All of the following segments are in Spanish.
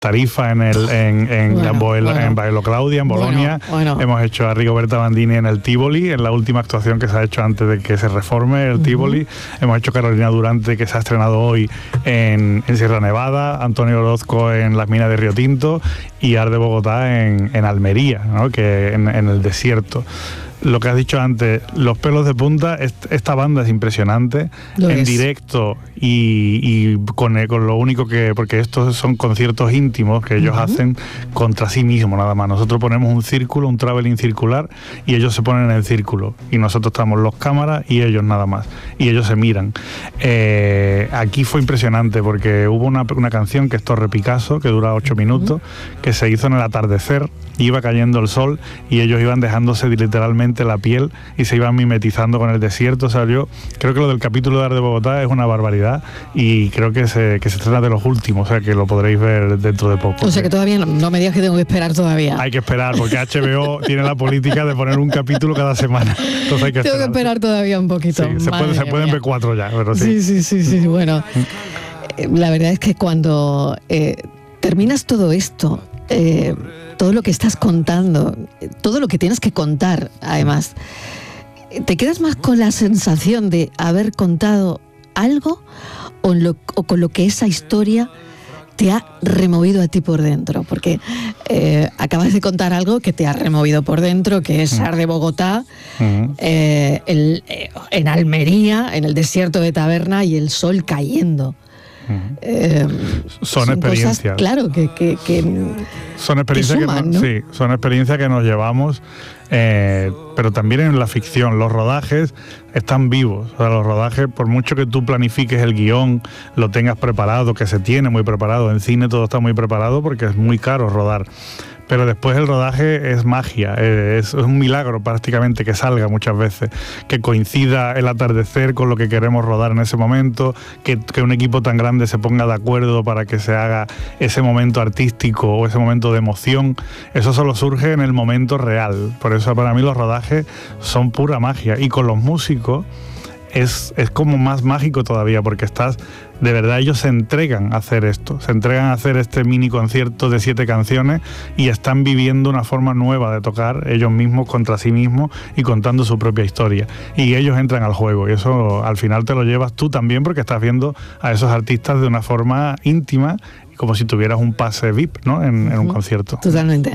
Tarifa en Bailo Claudia, en Bolonia. Hemos hecho a Rigoberta Bandini en el Tivoli, en la última actuación que se ha hecho antes de que se reforme el Tivoli. Hemos hecho Carolina Durante, que se ha estrenado hoy en Sierra Nevada, Antonio Orozco en las minas de Río Tinto y Arde Bogotá en Almería, ¿no? Que en el desierto. Lo que has dicho antes, los pelos de punta, esta banda es impresionante, directo y con lo único que, porque estos son conciertos íntimos que ellos hacen contra sí mismos nada más. Nosotros ponemos un círculo, un traveling circular, y ellos se ponen en el círculo, y nosotros estamos los cámaras y ellos nada más, y ellos se miran. Aquí fue impresionante porque hubo una canción que es Torre Picasso, que dura 8 minutos, que se hizo en el atardecer, iba cayendo el sol y ellos iban dejándose literalmente la piel y se iban mimetizando con el desierto. O sea, yo creo que lo del capítulo de Arde Bogotá es una barbaridad y creo que se trata de los últimos, o sea que lo podréis ver dentro de poco. O sea que todavía no me digas que tengo que esperar todavía. Hay que esperar porque HBO tiene la política de poner un capítulo cada semana. Entonces hay que tengo que esperar todavía un poquito. Sí, se pueden ver 4 ya, pero sí. Sí. Bueno, la verdad es que cuando terminas todo esto, todo lo que estás contando, todo lo que tienes que contar, además, ¿te quedas más con la sensación de haber contado algo o con lo que esa historia te ha removido a ti por dentro? Porque acabas de contar algo que te ha removido por dentro, que es Arde Bogotá, en Almería, en el desierto de Taberna y el sol cayendo. Son experiencias, cosas, claro, que son experiencias que suman, ¿no? Sí, son experiencias que nos llevamos, pero también en la ficción los rodajes están vivos. O sea, los rodajes, por mucho que tú planifiques el guión, lo tengas preparado, que se tiene muy preparado, en cine todo está muy preparado porque es muy caro rodar. Pero después el rodaje es magia, es un milagro prácticamente que salga muchas veces, que coincida el atardecer con lo que queremos rodar en ese momento, que un equipo tan grande se ponga de acuerdo para que se haga ese momento artístico o ese momento de emoción. Eso solo surge en el momento real. Por eso para mí los rodajes son pura magia. Y con los músicos es como más mágico todavía, porque de verdad ellos se entregan a hacer esto, se entregan a hacer este mini concierto de 7 canciones y están viviendo una forma nueva de tocar ellos mismos contra sí mismos y contando su propia historia. Y ellos entran al juego y eso al final te lo llevas tú también porque estás viendo a esos artistas de una forma íntima, como si tuvieras un pase VIP, ¿no? en un concierto. Totalmente.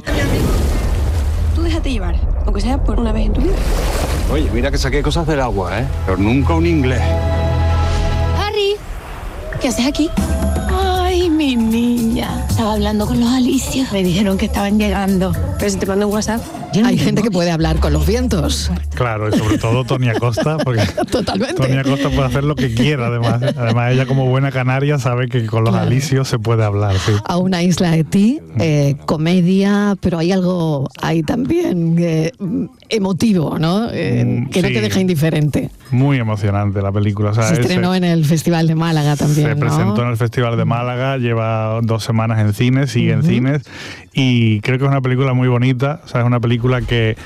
Tú déjate llevar, aunque sea por una vez en tu vida. Oye, mira que saqué cosas del agua, pero nunca un inglés. Harry, ¿qué haces aquí? Ay, mi niña. Estaba hablando con los Alicios. Me dijeron que estaban llegando. Pero si te mando un WhatsApp. Hay gente que puede hablar con los vientos. Claro, y sobre todo Tony Acosta, porque totalmente. Tony Acosta puede hacer lo que quiera, además. Además, ella como buena canaria sabe que con los Alicios se puede hablar. Sí. A una isla de ti, comedia, pero hay algo ahí también emotivo, ¿no? Que no te deja indiferente. Muy emocionante la película. O sea, se estrenó en el Festival de Málaga también, se presentó en el Festival de Málaga, lleva 2 semanas en cines, sigue en cines, y creo que es una película muy bonita. O sea, es una película que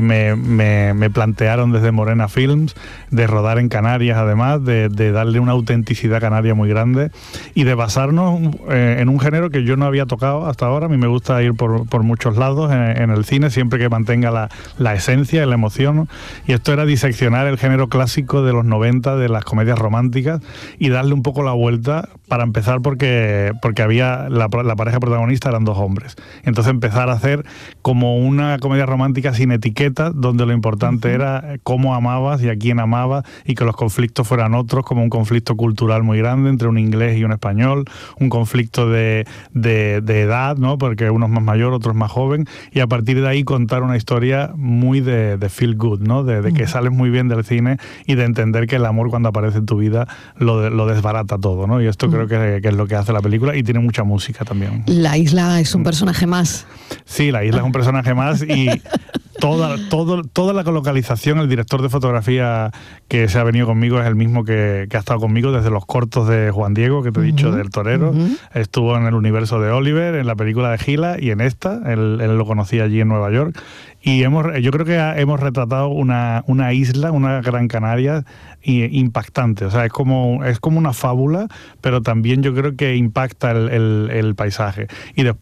me plantearon desde Morena Films, de rodar en Canarias, además, de darle una autenticidad canaria muy grande y de basarnos en un género que yo no había tocado hasta ahora. A mí me gusta ir por muchos lados en el cine, siempre que mantenga la esencia y la emoción, ¿no? Y esto era diseccionar el género clásico de los 90, de las comedias románticas, y darle un poco la vuelta, para empezar porque había la pareja protagonista eran 2 hombres. Entonces empezar a hacer como una comedia romántica sin etiquetas, donde lo importante era cómo amabas y a quién amabas, y que los conflictos fueran otros, como un conflicto cultural muy grande entre un inglés y un español, un conflicto de edad, ¿no? Porque uno es más mayor, otro es más joven, y a partir de ahí contar una historia muy de feel good, ¿no? De que sales muy bien del cine y de entender que el amor, cuando aparece en tu vida, lo desbarata todo, ¿no? Y esto creo que es lo que hace la película, y tiene mucha música también. La isla es un personaje más. Sí, la isla es un personaje más, y toda la localización, el director de fotografía que se ha venido conmigo es el mismo que ha estado conmigo desde los cortos de Juan Diego, que te he dicho, del Torero. Estuvo en el universo de Oliver, en la película de Gila y en esta. Él lo conocí allí en Nueva York. Y yo creo que hemos retratado una isla, una Gran Canaria impactante. O sea, es como una fábula, pero también yo creo que impacta el paisaje. Y después